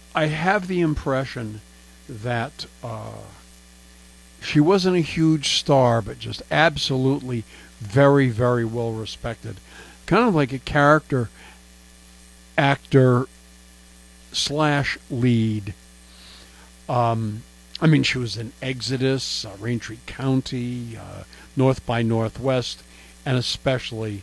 I have the impression that she wasn't a huge star, but just absolutely very, very well respected. Kind of like a character actor slash lead. I mean, she was in Exodus, Raintree County, North by Northwest, and especially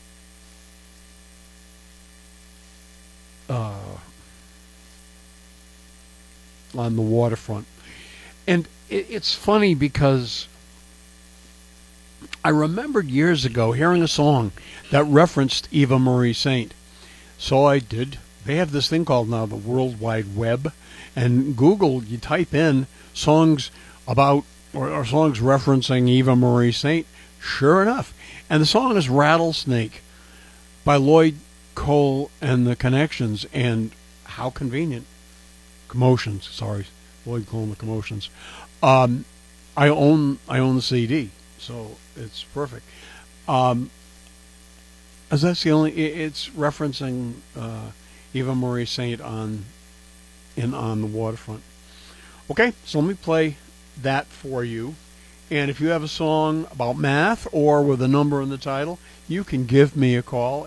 on the waterfront. And it's funny because I remembered years ago hearing a song that referenced Eva Marie Saint. So I did. They have this thing called now the World Wide Web. And Google, you type in songs about or songs referencing Eva Marie Saint. Sure enough. And the song is Rattlesnake by Lloyd Cole and the Connections. And how convenient. Commotions, sorry. Lloyd Cole and the Commotions. I own the CD, so it's perfect. As that's the only, it's referencing Eva Marie Saint on the waterfront. Okay, so let me play that for you. And if you have a song about math or with a number in the title, you can give me a call,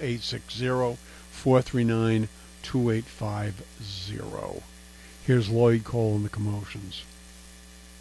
860-439-2850. Here's Lloyd Cole and the Commotions.